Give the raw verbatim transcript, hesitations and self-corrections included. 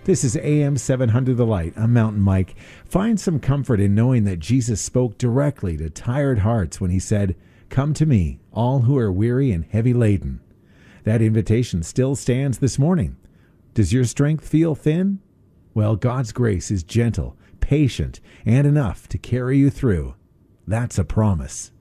This is A M seven hundred The Light. I'm Mountain Mike. Find some comfort in knowing that Jesus spoke directly to tired hearts when he said, "Come to me, all who are weary and heavy laden." That invitation still stands this morning. Does your strength feel thin? Well, God's grace is gentle, patient, and enough to carry you through. That's a promise.